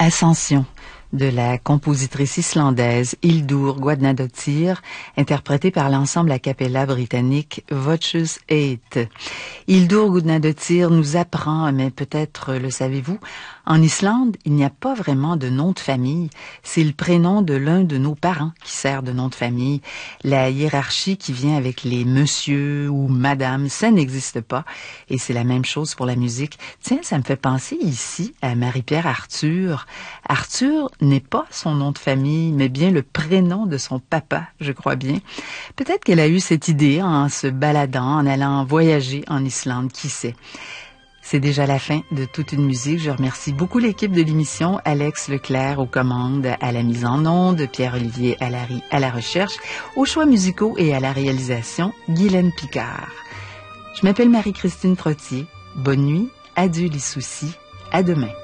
Ascension de la compositrice islandaise Hildur Guðnadóttir, interprétée par l'ensemble a cappella britannique Voices 8. Hildur Guðnadóttir nous apprend, mais peut-être le savez-vous, en Islande, il n'y a pas vraiment de nom de famille. C'est le prénom de l'un de nos parents qui sert de nom de famille. La hiérarchie qui vient avec les monsieur ou madame, ça n'existe pas. Et c'est la même chose pour la musique. Tiens, ça me fait penser ici à Marie-Pierre Arthur. Arthur n'est pas son nom de famille, mais bien le prénom de son papa, je crois bien. Peut-être qu'elle a eu cette idée en se baladant, en allant voyager en Islande, qui sait. C'est déjà la fin de toute une musique. Je remercie beaucoup l'équipe de l'émission, Alex Leclerc aux commandes, à la mise en onde, Pierre-Olivier Allary à la recherche, aux choix musicaux et à la réalisation, Guylaine Picard. Je m'appelle Marie-Christine Trottier. Bonne nuit, adieu les soucis, à demain.